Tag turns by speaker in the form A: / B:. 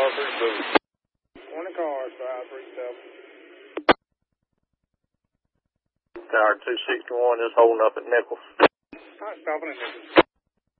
A: 537.
B: 20 cars, 537.
A: Tower 261 is holding up at Nichols.
B: All right, stopping at Nichols.